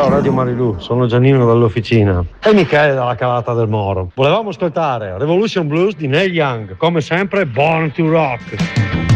Ciao Radio Marilù, sono Giannino dall'Officina e Michele dalla Calata del Moro. Volevamo ascoltare Revolution Blues di Neil Young, come sempre Born to Rock.